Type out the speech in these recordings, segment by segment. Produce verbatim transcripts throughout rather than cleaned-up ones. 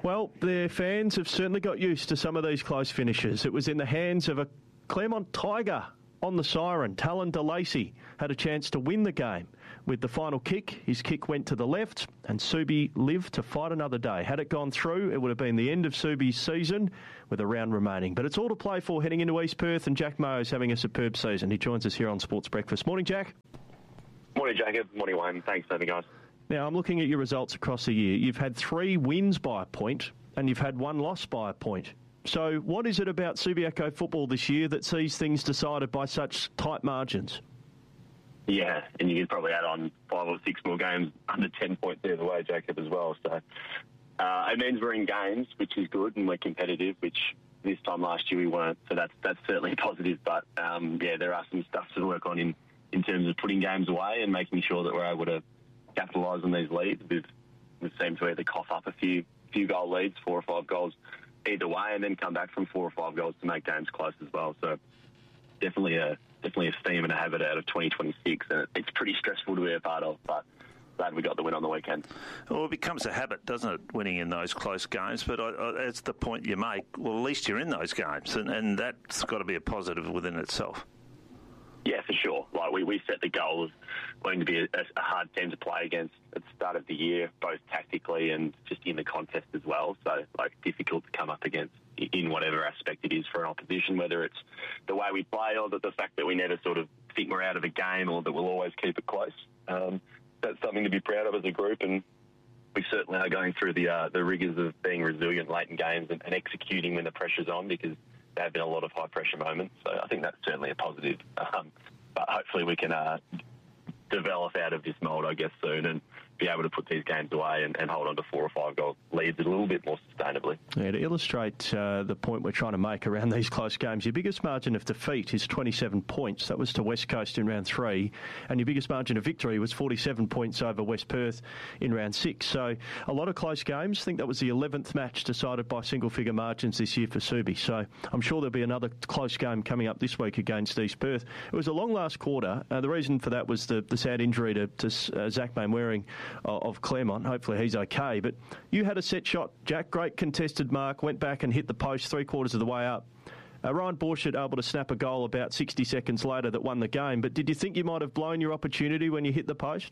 Well, their fans have certainly got used to some of these close finishes. It was in the hands of a Claremont Tiger on the siren. Talon DeLacy had a chance to win the game with the final kick. His kick went to the left and Subi lived to fight another day. Had it gone through, it would have been the end of Subi's season with a round remaining. But it's all to play for heading into East Perth, and Jack Mayo's having a superb season. He joins us here on Sports Breakfast. Morning, Jack. Morning, Jacob. Morning, Wayne. Thanks for having guys. Now, I'm looking at your results across the year. You've had three wins by a point and you've had one loss by a point. So what is it about Subiaco football this year that sees things decided by such tight margins? Yeah, and you could probably add on five or six more games under ten points either way, Jacob, as well. So uh, it means we're in games, which is good, and we're competitive, which this time last year we weren't. So that's that's certainly positive. But, um, yeah, there are some stuff to work on in, in terms of putting games away and making sure that we're able to capitalise on these leads. We've, we've seemed to either cough up a few few goal leads, four or five goals either way, and then come back from four or five goals to make games close as well. So definitely a definitely a theme and a habit out of twenty twenty-six, and it's pretty stressful to be a part of, but glad we got the win on the weekend. Well, it becomes a habit, doesn't it, winning in those close games? But I, I, that's the point you make. Well, at least you're in those games, and, and that's got to be a positive within itself. Yeah, for sure. Like we, we set the goal of wanting to be a, a hard team to play against at the start of the year, both tactically and just in the contest as well. So, like, difficult to come up against in whatever aspect it is for an opposition, whether it's the way we play or the, the fact that we never sort of think we're out of a game or that we'll always keep it close. Um, that's something to be proud of as a group, and we certainly are going through the uh, the rigours of being resilient late in games and, and executing when the pressure's on, because there have been a lot of high-pressure moments. So I think that's certainly a positive. Um, but hopefully we can uh, develop out of this mould, I guess, soon, and be able to put these games away and, and hold on to four or five goal leads a little bit more sustainably. Yeah, to illustrate uh, the point we're trying to make around these close games, your biggest margin of defeat is twenty-seven points. That was to West Coast in round three. And your biggest margin of victory was forty-seven points over West Perth in round six. So a lot of close games. I think that was the eleventh match decided by single-figure margins this year for Subi. So I'm sure there'll be another close game coming up this week against East Perth. It was a long last quarter. Uh, the reason for that was the, the sad injury to, to uh, Zach Mainwaring of Claremont. Hopefully he's okay. But you had a set shot, Jack. Great contested mark. Went back and hit the post three quarters of the way up. Uh, Ryan Borchert able to snap a goal about sixty seconds later that won the game. But did you think you might have blown your opportunity when you hit the post?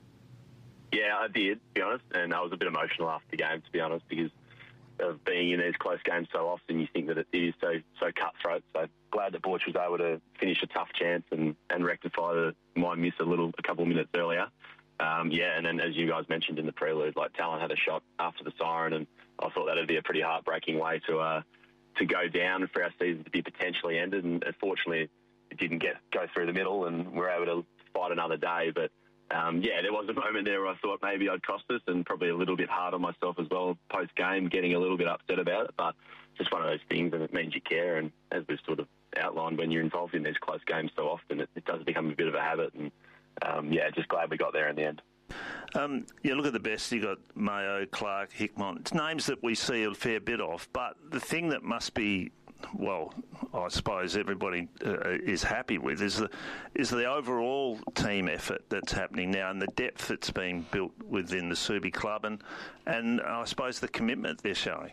Yeah, I did, to be honest. And I was a bit emotional after the game, to be honest, because of being in these close games so often. You think that it is so so cutthroat. So glad that Borch was able to finish a tough chance and, and rectify the, my miss a little a couple of minutes earlier. Um, yeah, and then as you guys mentioned in the prelude, like Talon had a shot after the siren, and I thought that would be a pretty heartbreaking way to uh, to go down for our season to be potentially ended. And unfortunately, it didn't get go through the middle, and we're able to fight another day. But um, yeah, there was a moment there where I thought maybe I'd cost us, and probably a little bit hard on myself as well post game, getting a little bit upset about it. But just one of those things, and it means you care. And as we've sort of outlined, when you're involved in these close games so often, it, it does become a bit of a habit. And Um, yeah, just glad we got there in the end. Um, you look at the best, you got Mayo, Clark, Hickmott. It's names that we see a fair bit of, but the thing that must be, well, I suppose everybody uh, is happy with is the is the overall team effort that's happening now, and the depth that's being built within the Subi club, and, and I suppose the commitment they're showing.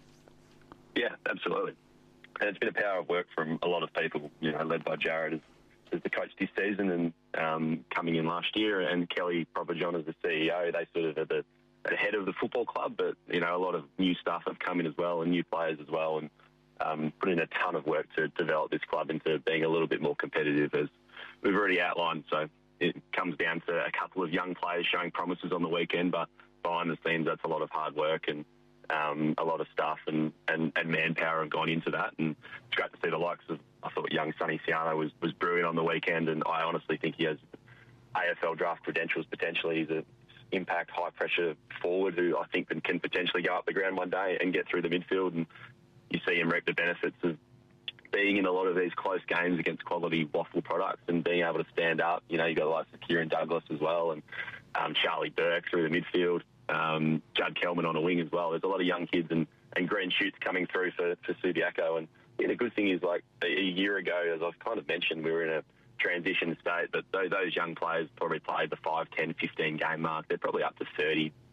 Yeah, absolutely. And it's been a power of work from a lot of people, you know, led by Jared as, as the coach this season, and um, coming in last year, and Kelly Proper-John as the C E O. They sort of are the, the head of the football club, but, you know, a lot of new staff have come in as well, and new players as well, and um, put in a ton of work to develop this club into being a little bit more competitive, as we've already outlined. So it comes down to a couple of young players showing promises on the weekend, but behind the scenes, that's a lot of hard work, and um, a lot of staff and, and, and manpower have gone into that. And it's great to see the likes of, I thought young Sonny Siano was, was brilliant on the weekend, and I honestly think he has A F L draft credentials potentially. He's an impact, high-pressure forward who I think can potentially go up the ground one day and get through the midfield, and you see him reap the benefits of being in a lot of these close games against quality waffle products and being able to stand up. You know, you've got the likes of Kieran Douglas as well, and um, Charlie Burke through the midfield, um, Judd Kelman on a wing as well. There's a lot of young kids and, and green shoots coming through for, for Subiaco, and yeah, the good thing is, like, a year ago, as I've kind of mentioned, we were in a transition state, but those, those young players probably played the five, ten, fifteen game mark. They're probably up to thirty,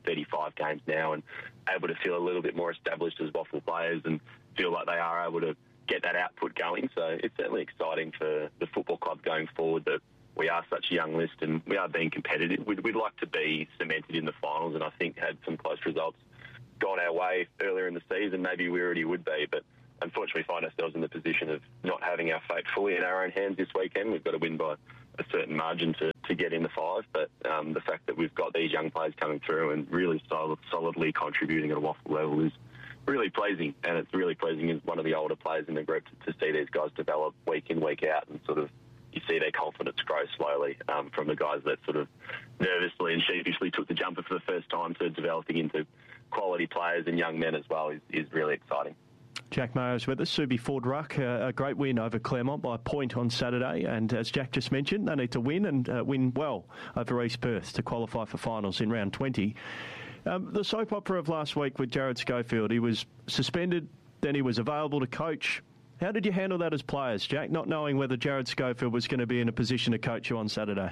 thirty-five games now and able to feel a little bit more established as Waffle players and feel like they are able to get that output going. So it's certainly exciting for the football club going forward that we are such a young list and we are being competitive. We'd, we'd like to be cemented in the finals, and I think had some close results gone our way earlier in the season, maybe we already would be, but unfortunately find ourselves in the position of not having our fate fully in our own hands this weekend. We've got to win by a certain margin to, to get in the five, but um, the fact that we've got these young players coming through and really solid, solidly contributing at a Waffle level is really pleasing, and it's really pleasing as one of the older players in the group to, to see these guys develop week in, week out, and sort of you see their confidence grow slowly um, from the guys that sort of nervously and sheepishly took the jumper for the first time to developing into quality players and young men as well is, is really exciting. Jack Mayo's with us. Subi Ford Ruck, uh, a great win over Claremont by a point on Saturday. And as Jack just mentioned, they need to win and uh, win well over East Perth to qualify for finals in round twenty. Um, the soap opera of last week with Jared Schofield, he was suspended, then he was available to coach. How did you handle that as players, Jack, not knowing whether Jared Schofield was going to be in a position to coach you on Saturday?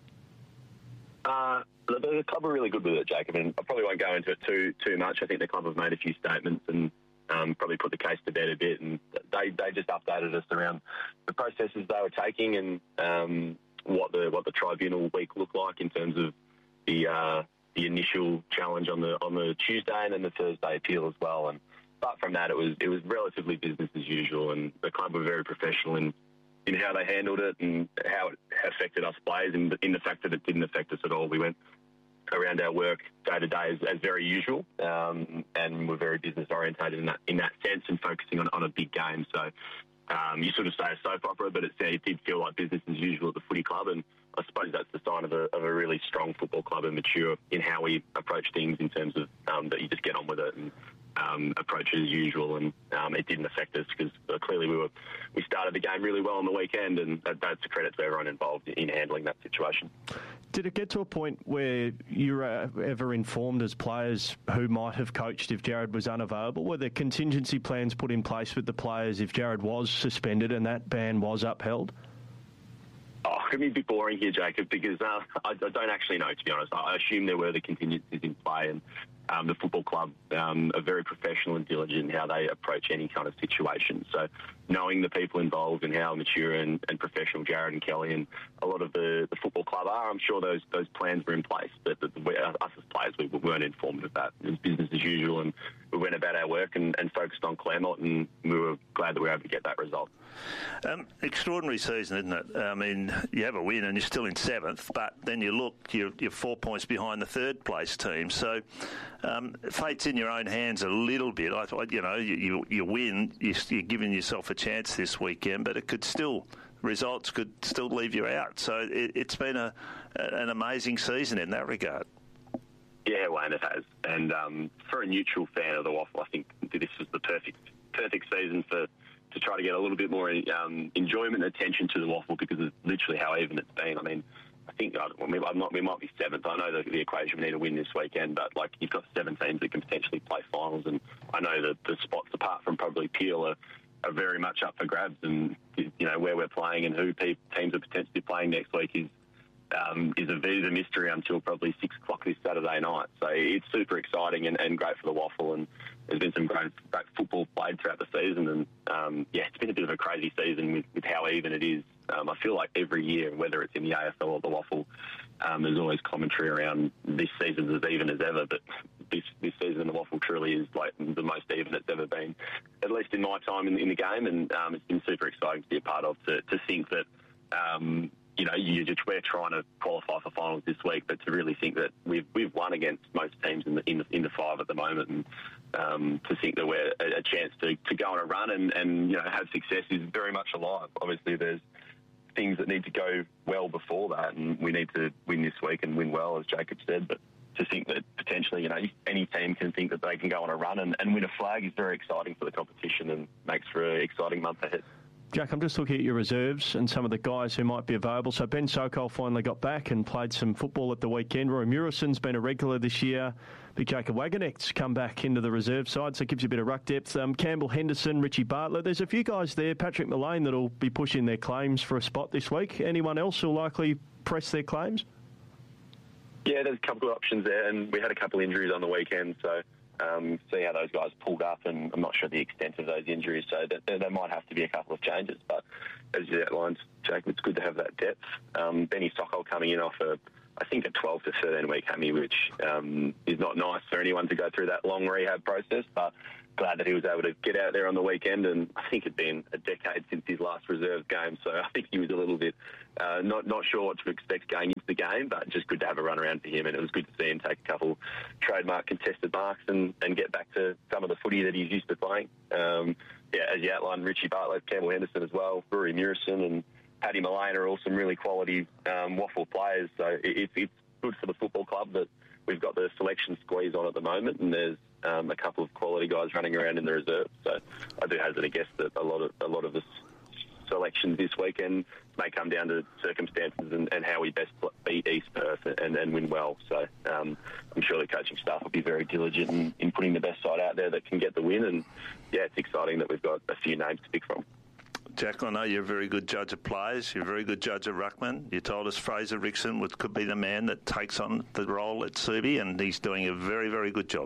Uh, the, the club are really good with it, Jacob, and I probably won't go into it too too much. I think the club have made a few statements and um, probably put the case to bed a bit, and they, they just updated us around the processes they were taking and um, what the what the tribunal week looked like in terms of the uh, the initial challenge on the on the Tuesday and then the Thursday appeal as well. And apart from that, it was it was relatively business as usual, and the club were very professional in in how they handled it and how it affected us players, and in the fact that it didn't affect us at all. We went around our work day to day as, as very usual, um, and we're very business orientated in that in that sense, and focusing on, on a big game. So um, you sort of say a soap opera, but it, it did feel like business as usual at the footy club, and I suppose that's the sign of a, of a really strong football club and mature in how we approach things in terms of um, that you just get on with it and um, approach it as usual. And um, it didn't affect us because uh, clearly we were we started the game really well on the weekend, and that, that's a credit to everyone involved in handling that situation. Did it get to a point where you were ever informed as players who might have coached if Jared was unavailable? Were there contingency plans put in place with the players if Jared was suspended and that ban was upheld? Oh, it could be a bit boring here, Jacob, because uh, I, I don't actually know, to be honest. I assume there were the contingencies in play, and um, the football club um, are very professional and diligent in how they approach any kind of situation. So knowing the people involved and how mature and, and professional Jared and Kelly and a lot of the, the football club are, I'm sure those those plans were in place. But the, the, us as players, we weren't informed of that. It was business as usual, and we went about our work and, and focused on Claremont, and we were glad that we were able to get that result. Um, extraordinary season, isn't it? I mean, you have a win and you're still in seventh, but then you look, you're, you're four points behind the third place team. So um, fate's in your own hands a little bit. I thought, you know, you, you, you win, you're, you're giving yourself a chance this weekend, but it could still, results could still leave you out. So it, it's been a, an amazing season in that regard. Yeah, Wayne, it has. And um, for a neutral fan of the Waffle, I think this was the perfect perfect season for to try to get a little bit more um, enjoyment and attention to the Waffle because of literally how even it's been. I mean, I think I don't, I'm not, we might be seventh. I know the, the equation we need to win this weekend, but like you've got seven teams that can potentially play finals, and I know that the spots apart from probably Peel are, are very much up for grabs. And you know where we're playing and who pe- teams are potentially playing next week is um, is a bit of a mystery until probably six o'clock this Saturday night. So it's super exciting and, and great for the Waffle, and there's been some great, great football played throughout the season, and um, yeah, it's been a bit of a crazy season with, with how even it is. Um, I feel like every year, whether it's in the A F L or the Waffle, um, there's always commentary around this season's as even as ever, but this, this season the Waffle truly is like the most even it's ever been, at least in my time in, in the game, and um, it's been super exciting to be a part of, to, to think that um, you know, you just, we're trying to qualify for finals this week, but to really think that we've we've won against most teams in the in the, in the five at the moment, and um, to think that we're a, a chance to, to go on a run and, and you know have success is very much alive. Obviously, there's things that need to go well before that, and we need to win this week and win well, as Jacob said. But to think that potentially, you know, any team can think that they can go on a run and, and win a flag is very exciting for the competition and makes for an exciting month ahead. Jack, I'm just looking at your reserves and some of the guys who might be available. So Ben Sokol finally got back and played some football at the weekend. Roy Murison's been a regular this year. Big Jacob Wagonek's come back into the reserve side, so it gives you a bit of ruck depth. Um, Campbell Henderson, Richie Bartlett. There's a few guys there. Patrick Mullane that'll be pushing their claims for a spot this week. Anyone else who'll likely press their claims? Yeah, there's a couple of options there, and we had a couple of injuries on the weekend, so um, see how those guys pulled up, and I'm not sure the extent of those injuries, so that, there might have to be a couple of changes. But as you outlined, Jake, it's good to have that depth. Um, Benny Sokol coming in off a, I think, a twelve to thirteen week hammy, which um, is not nice for anyone to go through that long rehab process, but glad that he was able to get out there on the weekend, and I think it'd been a decade since his last reserve game, so I think he was a little bit uh, not not sure what to expect going into the game, but just good to have a run around for him, and it was good to see him take a couple trademark contested marks and, and get back to some of the footy that he's used to playing. Um, yeah, as you outlined, Richie Bartlett, Campbell Henderson as well, Rory Murison and Paddy Mullane are all some really quality um, waffle players, so it, it's good for the football club that we've got the selection squeeze on at the moment, and there's um, a couple of quality guys running around in the reserve. So I do hazard a guess that a lot of a lot of the selections this weekend may come down to circumstances and, and how we best beat East Perth and, and win well. So um, I'm sure the coaching staff will be very diligent in, in putting the best side out there that can get the win. And yeah, it's exciting that we've got a few names to pick from. Jack, I know you're a very good judge of players. You're a very good judge of ruckman. You told us Fraser Rickson would, could be the man that takes on the role at Subi, and he's doing a very, very good job.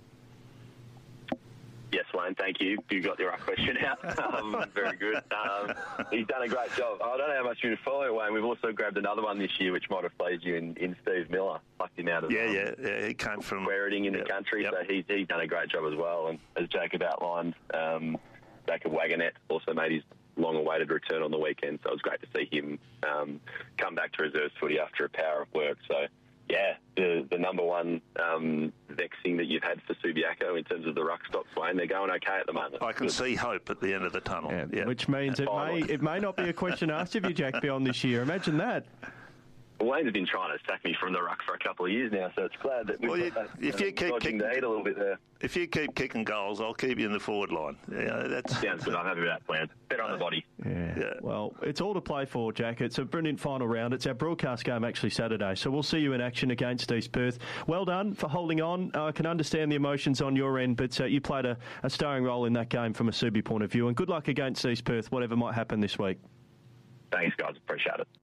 Yes, Wayne, thank you. You got your question out. Um, very good. Um, he's done a great job. I don't know how much you follow, Wayne. We've also grabbed another one this year, which might have pleased you in, in Steve Miller. Plucked him out of yeah, um, yeah, yeah. He came from Werriting in yep, the country, yep. so he's, he's done a great job as well. And as Jacob outlined, um, Jacob Wagonette also made his long-awaited return on the weekend, so it was great to see him um, come back to reserves footy after a power of work. So, yeah, the the number one um, vexing that you've had for Subiaco in terms of the ruck stocks, Wayne, they're going okay at the moment. I can Good. see hope at the end of the tunnel. Yeah, yeah. Which means it may, it may not be a question asked of you, Jack, beyond this year. Imagine that. Wayne's been trying to sack me from the ruck for a couple of years now, so it's glad that we've well, you, got that, if uh, you keep kicking the heat a little bit there. If you keep kicking goals, I'll keep you in the forward line. Yeah, that's sounds good. I'm happy with that plan. Better on the body. Yeah. yeah. Well, it's all to play for, Jack. It's a brilliant final round. It's our broadcast game actually Saturday, so we'll see you in action against East Perth. Well done for holding on. Uh, I can understand the emotions on your end, but uh, you played a, a starring role in that game from a Subi point of view. And good luck against East Perth, whatever might happen this week. Thanks, guys. Appreciate it.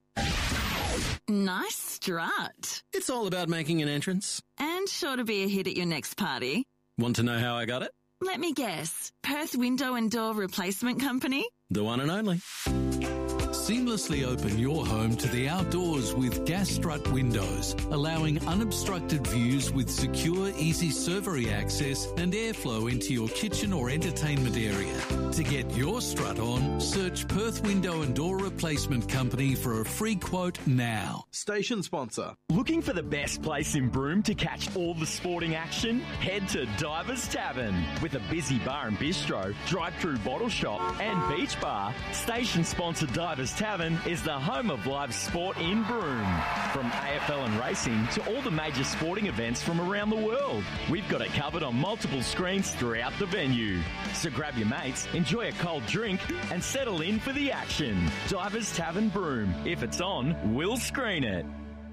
Nice strut. It's all about making an entrance. And sure to be a hit at your next party. Want to know how I got it? Let me guess. Perth Window and Door Replacement Company? The one and only. Seamlessly open your home to the outdoors with Gas Strut windows, allowing unobstructed views with secure, easy servery access and airflow into your kitchen or entertainment area. To get your strut on, search Perth Window and Door Replacement Company for a free quote now. Station sponsor. Looking for the best place in Broome to catch all the sporting action? Head to Divers Tavern. With a busy bar and bistro, drive-through bottle shop and beach bar, station sponsor Divers Tavern is the home of live sport in Broome. From A F L and racing to all the major sporting events from around the world, we've got it covered on multiple screens throughout the venue. So grab your mates, enjoy a cold drink and settle in for the action. Divers Tavern Broome. If it's on, we'll screen it.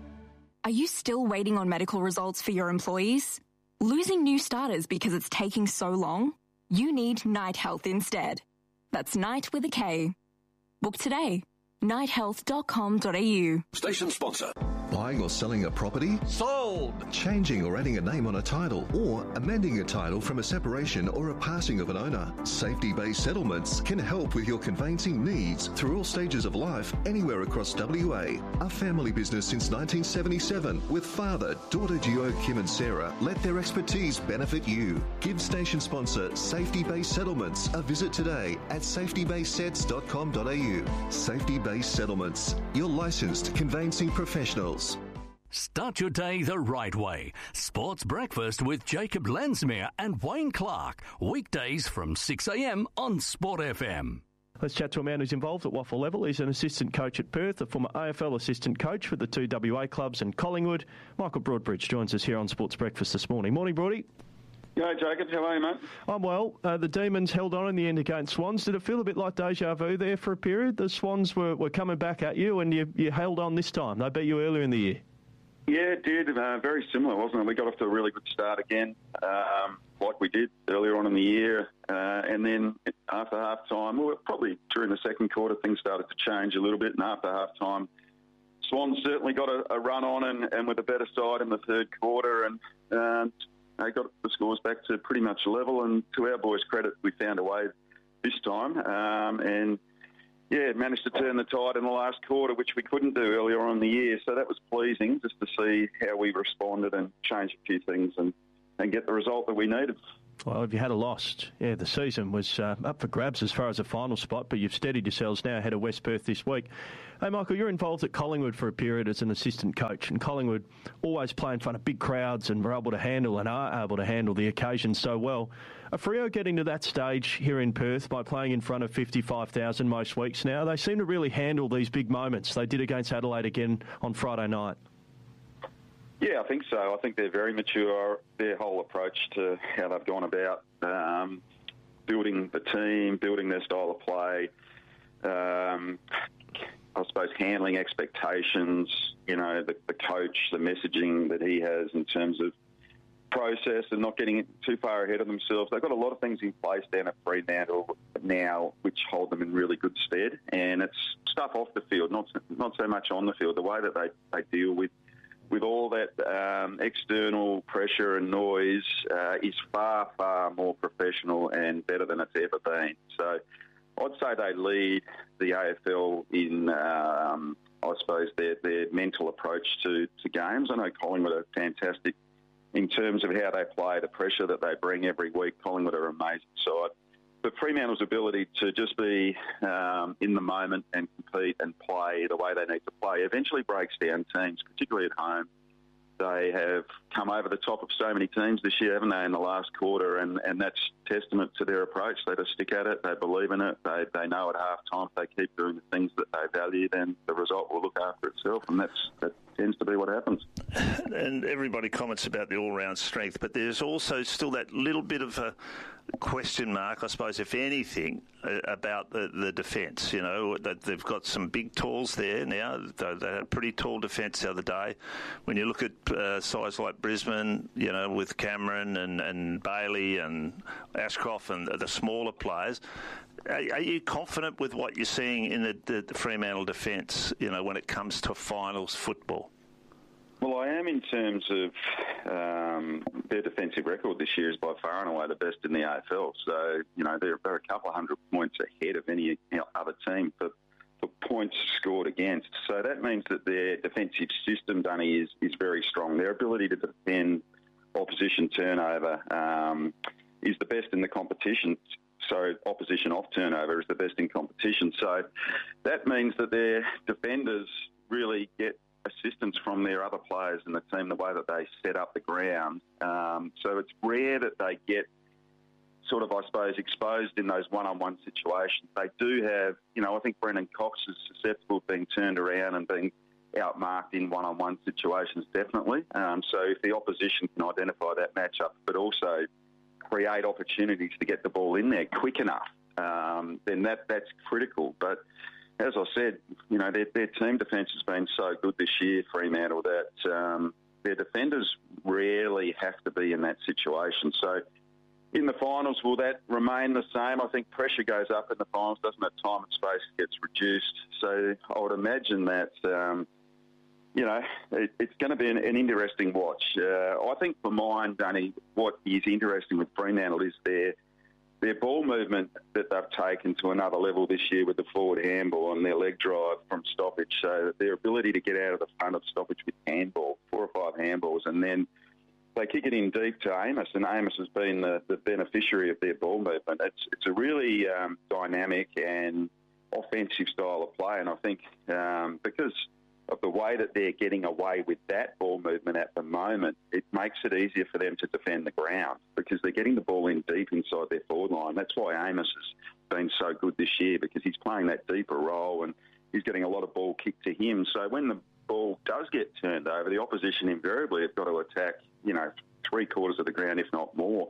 Are you still waiting on medical results for your employees? Losing new starters because it's taking so long? You need Night Health instead. That's Night with a K. Book today. night health dot com dot a u. Station sponsor. Buying or selling a property? Sold. Changing or adding a name on a title, or amending a title from a separation or a passing of an owner. Safety-based settlements can help with your conveyancing needs through all stages of life, anywhere across W A. A family business since nineteen seventy-seven, with father, daughter duo Kim and Sarah, let their expertise benefit you. Give station sponsor Safety-based Settlements a visit today at safety based sets dot com dot a u. Safety-based Settlements, your licensed conveyancing professionals. Start your day the right way. Sports Breakfast with Jacob Lensmere and Wayne Clark. Weekdays from six a m on Sport F M. Let's chat to a man who's involved at waffle level. He's an assistant coach at Perth, a former A F L assistant coach with the two W A clubs and Collingwood. Michael Broadbridge joins us here on Sports Breakfast this morning. Morning, Broady. G'day, Jacob. How are you, mate? I'm well. Uh, the Demons held on in the end against Swans. Did it feel a bit like deja vu there for a period? The Swans were, were coming back at you and you, you held on this time. They beat you earlier in the year. Yeah, it did. Uh, very similar, wasn't it? We got off to a really good start again, um, like we did earlier on in the year. Uh, and then after half-time, well, probably during the second quarter, things started to change a little bit. And after half-time, Swans certainly got a, a run on and, and with a better side in the third quarter, and um, they got the scores back to pretty much level. And to our boys' credit, we found a way this time, um, and yeah, managed to turn the tide in the last quarter, which we couldn't do earlier on in the year. So that was pleasing just to see how we responded and change a few things and, and get the result that we needed. Well, if you had a loss, yeah, the season was uh, up for grabs as far as a final spot, but you've steadied yourselves now ahead of West Perth this week. Hey, Michael, you're involved at Collingwood for a period as an assistant coach, and Collingwood always play in front of big crowds and were able to handle and are able to handle the occasion so well. Are Freo getting to that stage here in Perth by playing in front of fifty-five thousand most weeks now? They seem to really handle these big moments. They did against Adelaide again on Friday night. Yeah, I think so. I think they're very mature. Their whole approach to how they've gone about um, building the team, building their style of play, um, I suppose handling expectations, you know, the, the coach, the messaging that he has in terms of process and not getting too far ahead of themselves. They've got a lot of things in place down at Fremantle now which hold them in really good stead, and it's stuff off the field, not not so much on the field. The way that they, they deal with with all that um, external pressure and noise uh, is far, far more professional and better than it's ever been. So I'd say they lead the A F L in, um, I suppose, their, their mental approach to, to games. I know Collingwood are fantastic in terms of how they play, the pressure that they bring every week. Collingwood are an amazing side. But Fremantle's ability to just be um, in the moment and compete and play the way they need to play eventually breaks down teams, particularly at home. They have come over the top of so many teams this year, haven't they, in the last quarter, and, and that's testament to their approach. They just stick at it, they believe in it, they they know at half-time if they keep doing the things that they value, then the result will look after itself, and that's that tends to be what happens. And everybody comments about the all-round strength, but there's also still that little bit of a question mark, I suppose, if anything, about the, the defence. You know, that they've got some big talls there now. They, they had a pretty tall defence the other day. When you look at uh, sides like Brisbane, you know, with Cameron and, and Bailey and Ashcroft and the smaller players, are, are you confident with what you're seeing in the, the, the Fremantle defence, you know, when it comes to finals football? Well, I am in terms of um, their defensive record this year is by far and away the best in the A F L. So, you know, they're, they're a couple of hundred points ahead of any other team for, for points scored against. So that means that their defensive system, Dunny, is, is very strong. Their ability to defend opposition turnover um, is the best in the competition. So opposition off turnover is the best in competition. So that means that their defenders really get assistance from their other players in the team, the way that they set up the ground. Um, so it's rare that they get sort of, I suppose, exposed in those one-on-one situations. They do have, you know, I think Brendan Cox is susceptible of being turned around and being outmarked in one-on-one situations, definitely. Um, so if the opposition can identify that matchup, but also create opportunities to get the ball in there quick enough, um, then that that's critical. But as I said, you know, their, their team defence has been so good this year, Fremantle, that um, their defenders rarely have to be in that situation. So in the finals, will that remain the same? I think pressure goes up in the finals, doesn't it? Time and space gets reduced. So I would imagine that, um, you know, it, it's going to be an, an interesting watch. Uh, I think for mine, Dunny, what is interesting with Fremantle is their Their ball movement that they've taken to another level this year with the forward handball and their leg drive from stoppage. So their ability to get out of the front of stoppage with handball, four or five handballs, and then they kick it in deep to Amos, and Amos has been the, the beneficiary of their ball movement. It's it's a really um, dynamic and offensive style of play, and I think um, because of the way that they're getting away with that ball movement at the moment, it makes it easier for them to defend the ground because they're getting the ball in deep inside their forward line. That's why Amos has been so good this year, because he's playing that deeper role and he's getting a lot of ball kicked to him. So when the ball does get turned over, the opposition invariably have got to attack, you know, three quarters of the ground, if not more.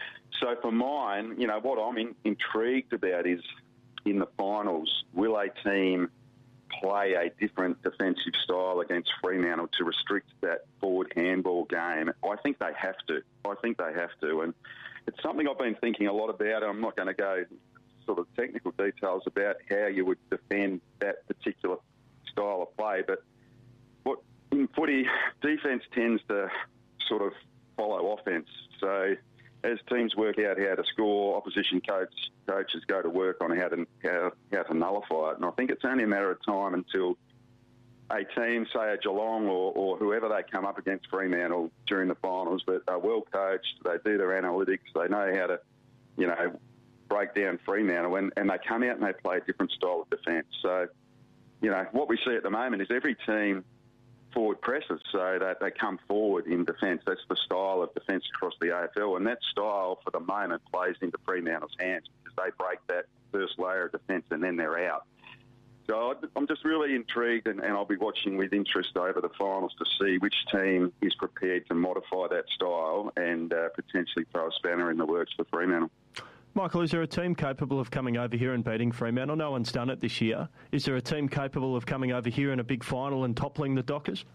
So for mine, you know, what I'm in, intrigued about is in the finals, will a team play a different defensive style against Fremantle to restrict that forward handball game? I think they have to. I think they have to. And it's something I've been thinking a lot about. I'm not going to go sort of technical details about how you would defend that particular style of play, but in footy, defence tends to sort of follow offence. So as teams work out how to score, opposition coach, coaches go to work on how to how, how to nullify it. And I think it's only a matter of time until a team, say a Geelong or, or whoever they come up against Fremantle during the finals, that are well coached, they do their analytics, they know how to, you know, break down Fremantle, and, and they come out and they play a different style of defence. So, you know, what we see at the moment is every team forward presses, so that they come forward in defence. That's the style of defence across the A F L, and that style for the moment plays into Fremantle's hands because they break that first layer of defence and then they're out. So I'm just really intrigued, and, and I'll be watching with interest over the finals to see which team is prepared to modify that style and uh, potentially throw a spanner in the works for Fremantle. Michael, is there a team capable of coming over here and beating Fremantle? No one's done it this year. Is there a team capable of coming over here in a big final and toppling the Dockers?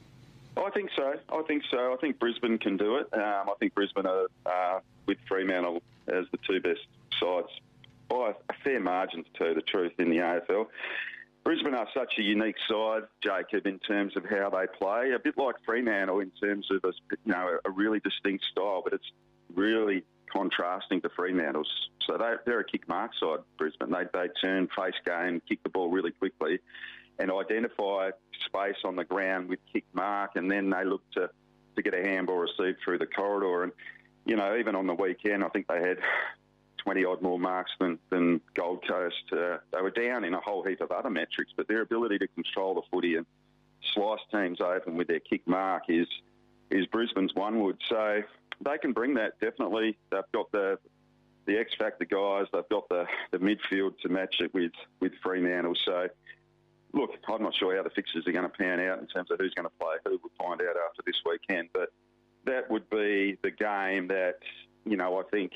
I think so. I think so. I think Brisbane can do it. Um, I think Brisbane are, uh, with Fremantle as the two best sides, by a fair margin, to tell you the truth, in the A F L. Brisbane are such a unique side, Jacob, in terms of how they play. A bit like Fremantle in terms of a, you know, a really distinct style, but it's really contrasting to Fremantle's. So they, they're a kick-mark side, Brisbane. They, they turn face game, kick the ball really quickly and identify space on the ground with kick-mark, and then they look to, to get a handball received through the corridor. And, you know, even on the weekend, I think they had twenty-odd more marks than, than Gold Coast. Uh, they were down in a whole heap of other metrics, but their ability to control the footy and slice teams open with their kick-mark is, is Brisbane's one wood. So they can bring that, definitely. They've got the the X-factor guys. They've got the, the midfield to match it with, with Fremantle. So, look, I'm not sure how the fixtures are going to pan out in terms of who's going to play. Who we'll find out after this weekend. But that would be the game that, you know, I think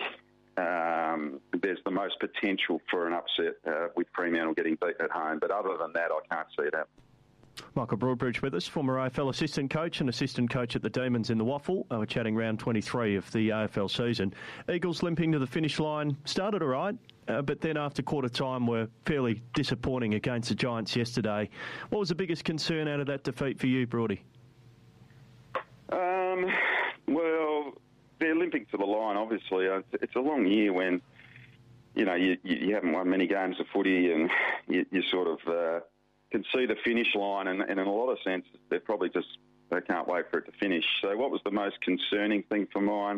um, there's the most potential for an upset uh, with Fremantle getting beat at home. But other than that, I can't see it happen. Michael Broadbridge with us, former A F L assistant coach and assistant coach at the Demons in the Waffle. Uh, we're chatting round twenty-three of the A F L season. Eagles limping to the finish line. Started all right, uh, but then after quarter time were fairly disappointing against the Giants yesterday. What was the biggest concern out of that defeat for you, Broady? Um, well, they're limping to the line, obviously. Uh, it's a long year when, you know, you, you haven't won many games of footy and you, you sort of... Uh, can see the finish line, and, and in a lot of sense, they're probably just, they can't wait for it to finish. So what was the most concerning thing for mine?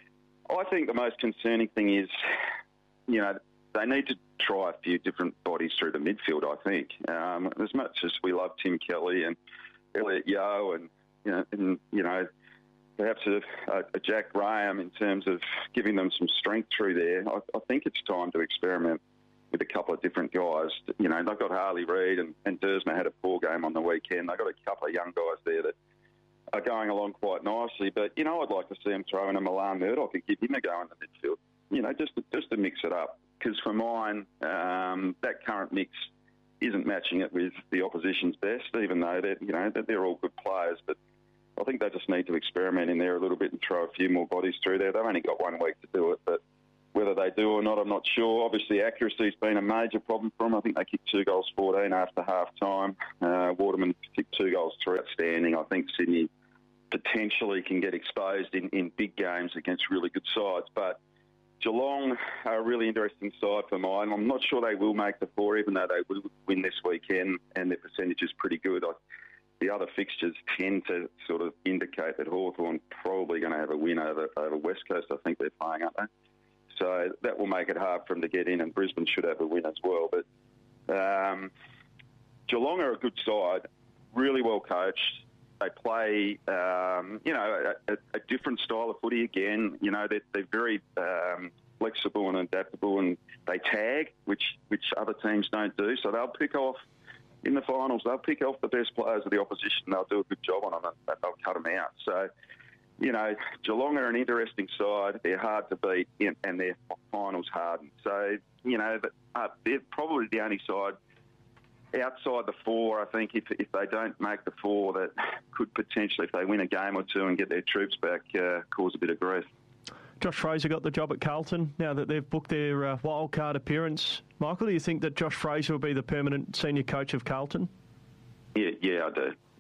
I think the most concerning thing is, you know, they need to try a few different bodies through the midfield, I think. Um, as much as we love Tim Kelly and Elliot Yeo and, you know, and, you know perhaps a, a Jack Graham in terms of giving them some strength through there, I, I think it's time to experiment with a couple of different guys. You know, they've got Harley Reid and, and Dersma had a poor game on the weekend. They've got a couple of young guys there that are going along quite nicely. But, you know, I'd like to see them throw in a Milan Murdoch and give him a go in the midfield, you know, just to, just to mix it up. Because for mine, um, that current mix isn't matching it with the opposition's best, even though they're, you know, they're all good players. But I think they just need to experiment in there a little bit and throw a few more bodies through there. They've only got one week to do it, but whether they do or not, I'm not sure. Obviously, accuracy's been a major problem for them. I think they kicked two goals fourteen after half-time. Uh, Waterman kicked two goals three. Outstanding. I think Sydney potentially can get exposed in, in big games against really good sides. But Geelong are a really interesting side for mine. I'm not sure they will make the four, even though they will win this weekend, and their percentage is pretty good. I, the other fixtures tend to sort of indicate that Hawthorn probably going to have a win over, over West Coast. I think they're playing, aren't they? So that will make it hard for them to get in, and Brisbane should have a win as well. But um, Geelong are a good side, really well coached. They play, um, you know, a, a different style of footy again. You know, they're, they're very um, flexible and adaptable, and they tag, which which other teams don't do. So they'll pick off, in the finals, they'll pick off the best players of the opposition. They'll do a good job on them, and they'll cut them out. So, you know, Geelong are an interesting side. They're hard to beat, and their finals hardened. So, you know, they're probably the only side outside the four, I think, if if they don't make the four, that could potentially, if they win a game or two and get their troops back, uh, cause a bit of grief. Josh Fraser got the job at Carlton now that they've booked their uh, wildcard appearance. Michael, do you think that Josh Fraser will be the permanent senior coach of Carlton? Yeah, yeah, I do.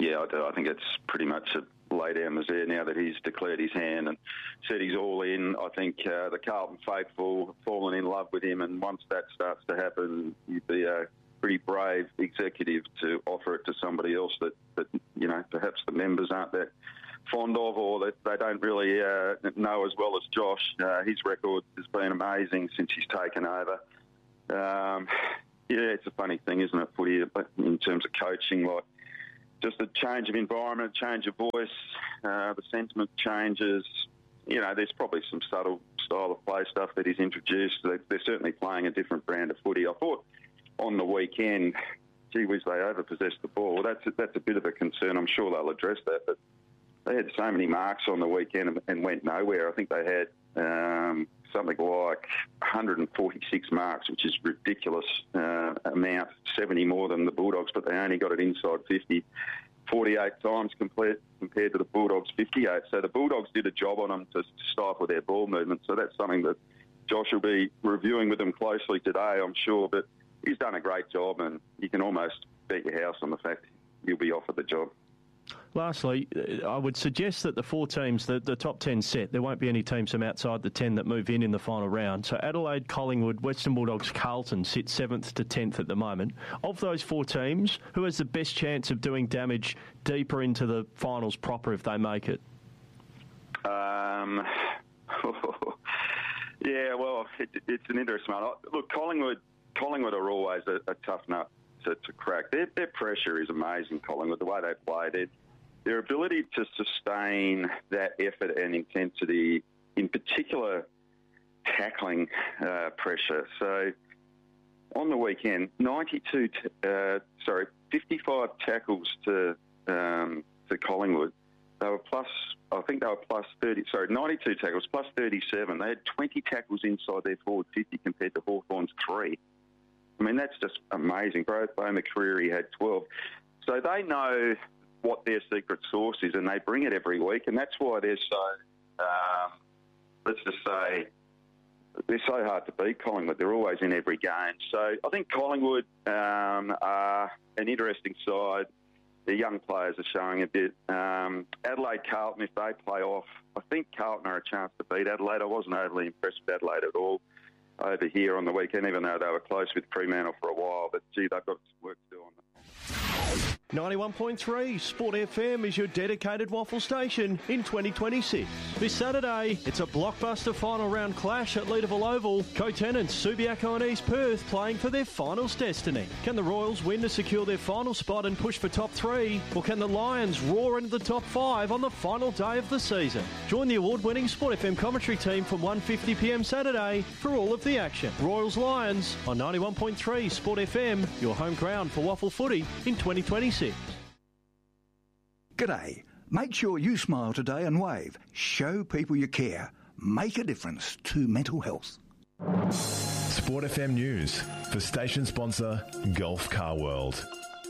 yeah, I do. I think it's pretty much a lay down misère now that he's declared his hand and said he's all in. I think uh, the Carlton faithful have fallen in love with him, and once that starts to happen, you'd be a pretty brave executive to offer it to somebody else that, that you know, perhaps the members aren't that fond of, or that they don't really uh, know as well as Josh. Uh, his record has been amazing since he's taken over. Um, yeah, it's a funny thing, isn't it, footy, in terms of coaching, like just a change of environment, change of voice, uh, the sentiment changes. You know, there's probably some subtle style of play stuff that he's introduced. They're, they're certainly playing a different brand of footy. I thought on the weekend, gee whiz, they overpossessed the ball. That's a, that's a bit of a concern. I'm sure they'll address that, but they had so many marks on the weekend and, and went nowhere. I think they had um, something like one hundred forty-six marks, which is ridiculous uh, amount, seventy more than the Bulldogs, but they only got it inside fifty, forty-eight times compared, compared to the Bulldogs' fifty-eight. So the Bulldogs did a job on them to stifle their ball movement. So that's something that Josh will be reviewing with them closely today, I'm sure. But he's done a great job, and you can almost bet your house on the fact he'll be offered the job. Lastly, I would suggest that the four teams, the, the top ten set, there won't be any teams from outside the ten that move in in the final round. So Adelaide, Collingwood, Western Bulldogs, Carlton sit seventh to tenth at the moment. Of those four teams, who has the best chance of doing damage deeper into the finals proper if they make it? Um, yeah, well, it, it's an interesting one. Look, Collingwood, Collingwood are always a, a tough nut to, to crack. Their, their pressure is amazing, Collingwood, the way they play. Their, their ability to sustain that effort and intensity, in particular tackling uh, pressure. So on the weekend, ninety-two, t- uh, sorry, fifty-five tackles to um, to Collingwood. They were plus, I think they were plus thirty, sorry, ninety-two tackles, plus thirty-seven. They had twenty tackles inside their forward fifty compared to Hawthorn's three. I mean, that's just amazing. Both Bo McCreary had twelve. So they know what their secret sauce is, and they bring it every week, and that's why they're so, um, let's just say, they're so hard to beat, Collingwood. They're always in every game. So I think Collingwood um, are an interesting side. The young players are showing a bit. Um, Adelaide, Carlton, if they play off, I think Carlton are a chance to beat Adelaide. I wasn't overly impressed with Adelaide at all over here on the weekend, even though they were close with Fremantle for a while. But, gee, they've got work to do on that. ninety-one point three Sport F M is your dedicated waffle station in twenty twenty-six. This Saturday, it's a blockbuster final round clash at Leederville Oval. Co-tenants Subiaco and East Perth playing for their finals destiny. Can the Royals win to secure their final spot and push for top three? Or can the Lions roar into the top five on the final day of the season? Join the award-winning Sport F M commentary team from one fifty p m Saturday for all of the action. Royals Lions on ninety-one point three Sport F M, your home ground for waffle footy in twenty twenty-six. G'day. Make sure you smile today and wave. Show people you care. Make a difference to mental health. Sport F M News for station sponsor Gulf Car World.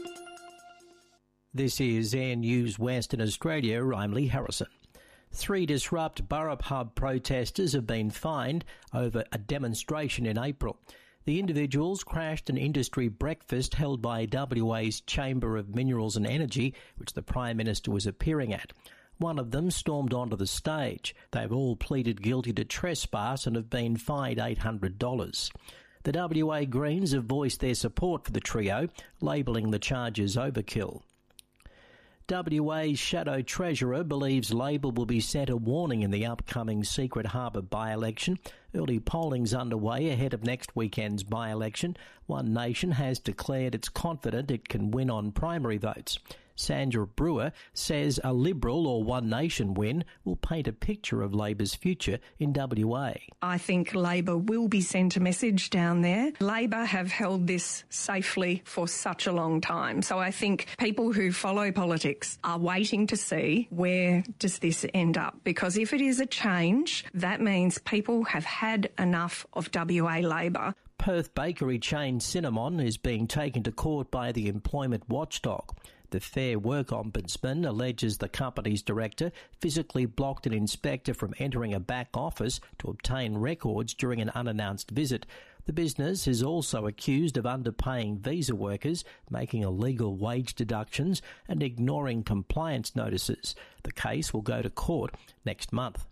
This is Air News Western Australia. I'm Lee Harrison. Three Disrupt Burrup Hub protesters have been fined over a demonstration in April. The individuals crashed an industry breakfast held by W A's Chamber of Minerals and Energy, which the Prime Minister was appearing at. One of them stormed onto the stage. They've all pleaded guilty to trespass and have been fined eight hundred dollars. The W A Greens have voiced their support for the trio, labelling the charges overkill. W A's Shadow Treasurer believes Labor will be sent a warning in the upcoming Secret Harbour by-election. Early polling's underway ahead of next weekend's by-election. One Nation has declared it's confident it can win on primary votes. Sandra Brewer says a Liberal or One Nation win will paint a picture of Labor's future in W A. I think Labor will be sent a message down there. Labor have held this safely for such a long time. So I think people who follow politics are waiting to see where does this end up. Because if it is a change, that means people have had enough of W A Labor. Perth bakery chain Cinnamon is being taken to court by the employment watchdog. The Fair Work Ombudsman alleges the company's director physically blocked an inspector from entering a back office to obtain records during an unannounced visit. The business is also accused of underpaying visa workers, making illegal wage deductions and ignoring compliance notices. The case will go to court next month.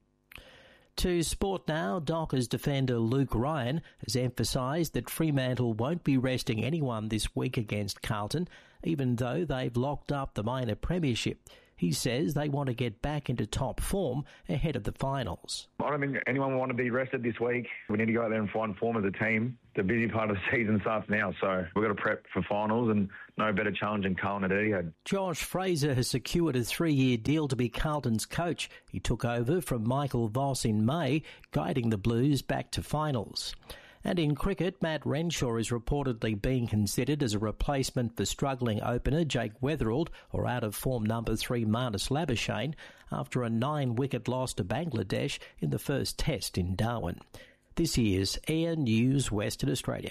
To sport now, Dockers defender Luke Ryan has emphasised that Fremantle won't be resting anyone this week against Carlton, even though they've locked up the minor premiership. He says they want to get back into top form ahead of the finals. I don't think anyone will want to be rested this week. We need to go out there and find form as a team. The busy part of the season starts now, so we've got to prep for finals, and no better challenge than Carlton at Etihad. Josh Fraser has secured a three-year deal to be Carlton's coach. He took over from Michael Voss in May, guiding the Blues back to finals. And in cricket, Matt Renshaw is reportedly being considered as a replacement for struggling opener Jake Weatherald or out-of-form number three Marnus Labuschagne after a nine-wicket loss to Bangladesh in the first test in Darwin. This is Air News Western Australia.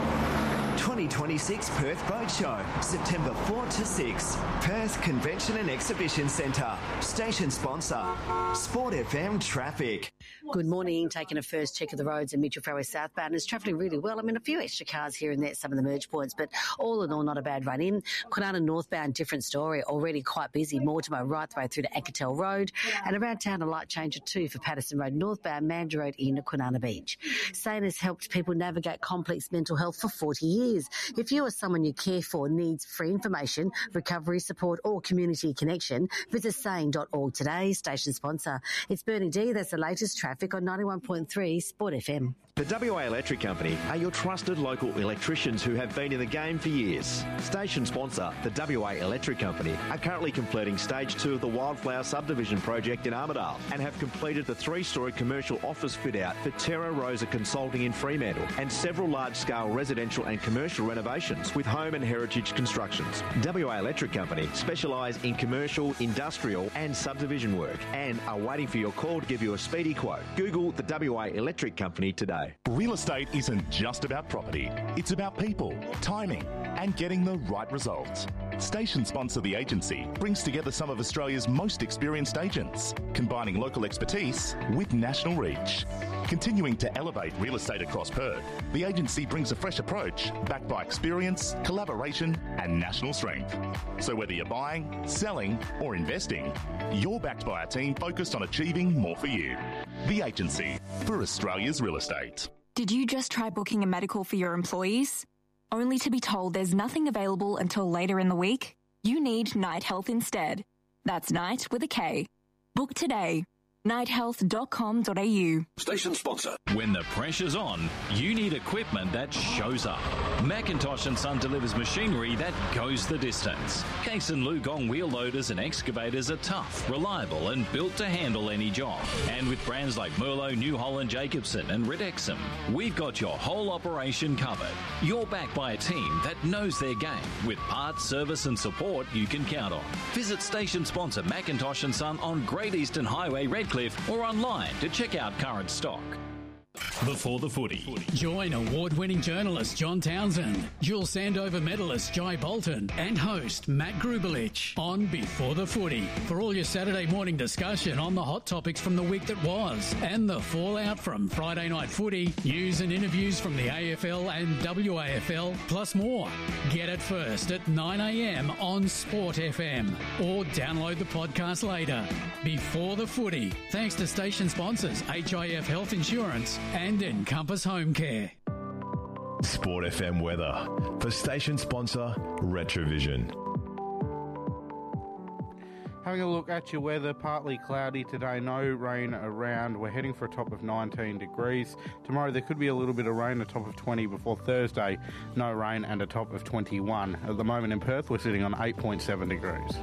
twenty twenty-six Perth Boat Show, September fourth to sixth. Perth Convention and Exhibition Centre. Station sponsor, Sport F M Traffic. Good morning. Taking a first check of the roads in Mitchell Ferry southbound. It's travelling really well. I mean, a few extra cars here and there at some of the merge points, but all in all, not a bad run in. Kwinana northbound, different story. Already quite busy. Mortimer right the way through to Anketel Road. And around town, a light change or two for Patterson Road northbound, Mandurah Road into Kwinana Beach. SANE has helped people navigate complex mental health for forty years. If you or someone you care for needs free information, recovery support or community connection, visit sane dot org today. Station sponsor. It's Bernie D. That's the latest traffic on ninety-one point three Sport F M. The W A Electric Company are your trusted local electricians who have been in the game for years. Station sponsor, the W A Electric Company, are currently completing stage two of the Wildflower subdivision project in Armidale and have completed the three-storey commercial office fit-out for Terra Rosa Consulting in Fremantle and several large-scale residential and commercial renovations with home and heritage constructions. W A Electric Company specialise in commercial, industrial and subdivision work and are waiting for your call to give you a speedy quote. Google the W A Electric Company today. Real estate isn't just about property. It's about people, timing and getting the right results. Station sponsor The Agency brings together some of Australia's most experienced agents, combining local expertise with national reach. Continuing to elevate real estate across Perth, The Agency brings a fresh approach backed by experience, collaboration and national strength. So whether you're buying, selling or investing, you're backed by a team focused on achieving more for you. The Agency, for Australia's real estate. Did you just try booking a medical for your employees? Only to be told there's nothing available until later in the week? You need Night Health instead. That's Night with a K. Book today. night health dot com dot a u. Station sponsor. When the pressure's on, you need equipment that shows up. Macintosh and Son delivers machinery that goes the distance. Case and Lugong wheel loaders and excavators are tough, reliable and built to handle any job. And with brands like Merlo, New Holland, Jacobson and Ridexum, we've got your whole operation covered. You're backed by a team that knows their game with parts, service and support you can count on. Visit station sponsor Macintosh and Son on Great Eastern Highway, Redcliffe, or online to check out current stock. Before the Footy. Join award-winning journalist John Townsend, dual Sandover medalist Jai Bolton, and host Matt Grubelich on Before the Footy for all your Saturday morning discussion on the hot topics from the week that was and the fallout from Friday night footy, news and interviews from the A F L and W A F L, plus more. Get it first at nine a m on Sport F M or download the podcast later. Before the Footy, thanks to station sponsors H I F Health Insurance and Encompass Home Care. Sport F M weather for station sponsor Retrovision. Having a look at your weather, partly cloudy today, no rain around. We're heading for a top of nineteen degrees. Tomorrow there could be a little bit of rain, a top of twenty before Thursday. No rain and a top of twenty-one. At the moment in Perth, we're sitting on eight point seven degrees.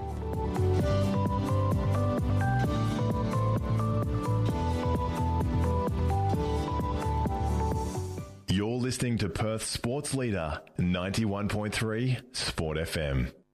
You're listening to Perth Sports Leader ninety-one point three Sport F M.